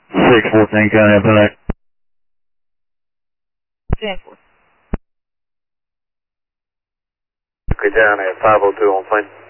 614 County Impact. 10-4. Okay, down at 502 on plane.